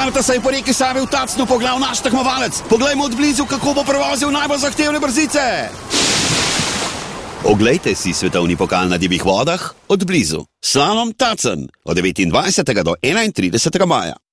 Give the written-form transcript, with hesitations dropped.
Spravite se in po reki Savi v Tacnu poglav naš tekmovalec. Poglejmo od blizu, kako bo prevozil najbolj zahtevne brzice. Oglejte si svetovni pokal na divjih vodah od blizu. Slalom Tacen od 29. do 31. maja.